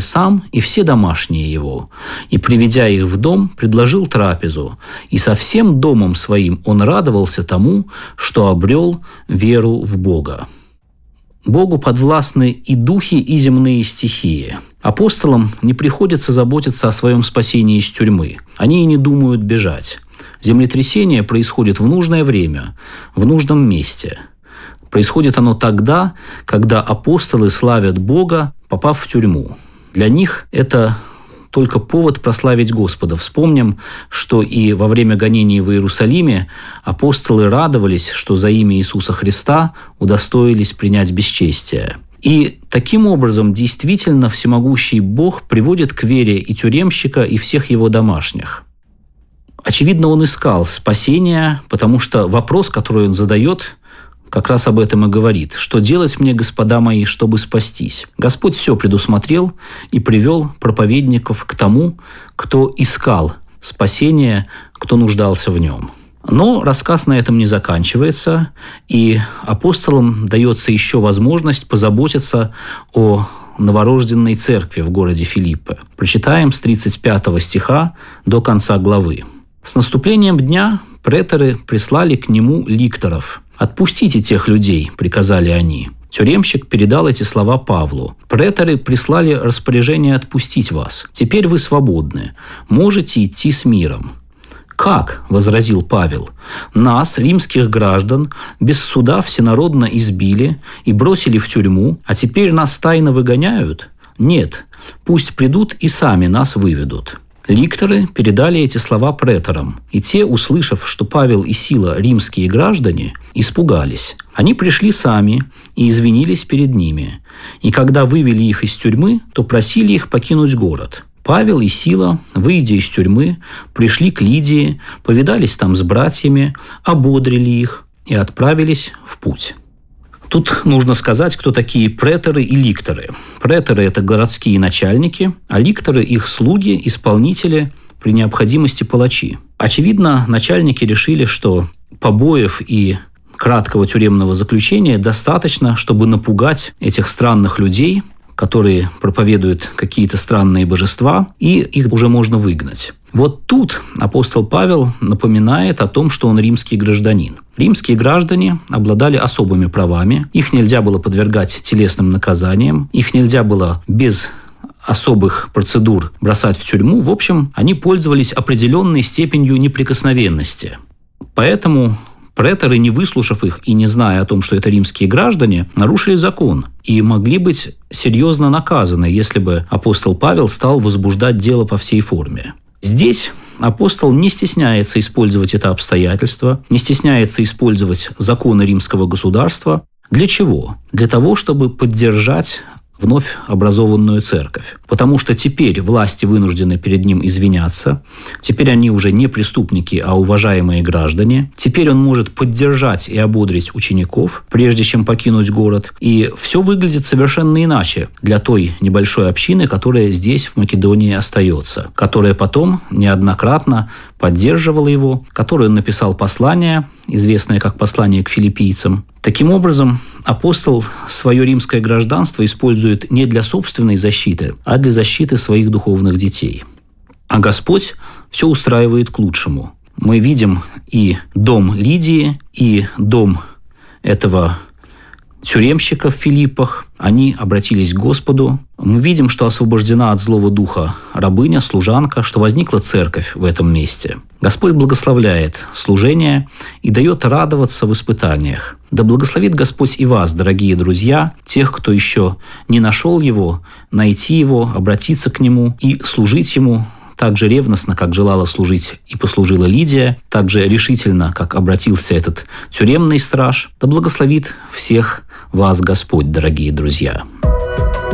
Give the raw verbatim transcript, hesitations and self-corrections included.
сам и все домашние его, и, приведя их в дом, предложил трапезу, и со всем домом своим он радовался тому, что обрел веру в Бога. Богу подвластны и духи, и земные стихии. Апостолам не приходится заботиться о своем спасении из тюрьмы. Они и не думают бежать. Землетрясение происходит в нужное время, в нужном месте. Происходит оно тогда, когда апостолы славят Бога, попав в тюрьму. Для них это только повод прославить Господа. Вспомним, что и во время гонений в Иерусалиме апостолы радовались, что за имя Иисуса Христа удостоились принять бесчестие. И таким образом действительно всемогущий Бог приводит к вере и тюремщика, и всех его домашних. Очевидно, он искал спасения, потому что вопрос, который он задает, как раз об этом и говорит. «Что делать мне, господа мои, чтобы спастись?» Господь все предусмотрел и привел проповедников к тому, кто искал спасения, кто нуждался в нем. Но рассказ на этом не заканчивается, и апостолам дается еще возможность позаботиться о новорожденной церкви в городе Филиппы. Прочитаем с тридцать пятого стиха до конца главы. «С наступлением дня преторы прислали к нему ликторов. «Отпустите тех людей», – приказали они. Тюремщик передал эти слова Павлу. «Преторы прислали распоряжение отпустить вас. Теперь вы свободны. Можете идти с миром». «Как?» – возразил Павел. «Нас, римских граждан, без суда всенародно избили и бросили в тюрьму, а теперь нас тайно выгоняют? Нет, пусть придут и сами нас выведут». Ликторы передали эти слова преторам, и те, услышав, что Павел и Сила римские граждане, испугались. Они пришли сами и извинились перед ними, и когда вывели их из тюрьмы, то просили их покинуть город. Павел и Сила, выйдя из тюрьмы, пришли к Лидии, повидались там с братьями, ободрили их и отправились в путь. Тут нужно сказать, кто такие преторы и ликторы. Преторы – это городские начальники, а ликторы – их слуги, исполнители, при необходимости палачи. Очевидно, начальники решили, что побоев и краткого тюремного заключения достаточно, чтобы напугать этих странных людей, которые проповедуют какие-то странные божества, и их уже можно выгнать. Вот тут апостол Павел напоминает о том, что он римский гражданин. Римские граждане обладали особыми правами, их нельзя было подвергать телесным наказаниям, их нельзя было без особых процедур бросать в тюрьму. В общем, они пользовались определенной степенью неприкосновенности. Поэтому преторы, не выслушав их и не зная о том, что это римские граждане, нарушили закон и могли быть серьезно наказаны, если бы апостол Павел стал возбуждать дело по всей форме. Здесь апостол не стесняется использовать это обстоятельство, не стесняется использовать законы римского государства. Для чего? Для того, чтобы поддержать вновь образованную церковь. Потому что теперь власти вынуждены перед ним извиняться, теперь они уже не преступники, а уважаемые граждане. Теперь он может поддержать и ободрить учеников, прежде чем покинуть город. И все выглядит совершенно иначе для той небольшой общины, которая здесь, в Македонии, остается, которая потом неоднократно поддерживала его, которой он написал послание, известное как послание к филиппийцам. Таким образом, апостол свое римское гражданство использует не для собственной защиты, а для защиты своих духовных детей. А Господь все устраивает к лучшему. Мы видим и дом Лидии, и дом этого тюремщика в Филиппах. Они обратились к Господу. Мы видим, что освобождена от злого духа рабыня, служанка, что возникла церковь в этом месте. Господь благословляет служение и дает радоваться в испытаниях. Да благословит Господь и вас, дорогие друзья, тех, кто еще не нашел Его, найти Его, обратиться к Нему и служить Ему так же ревностно, как желала служить и послужила Лидия, так же решительно, как обратился этот тюремный страж. Да благословит всех вас Господь, дорогие друзья.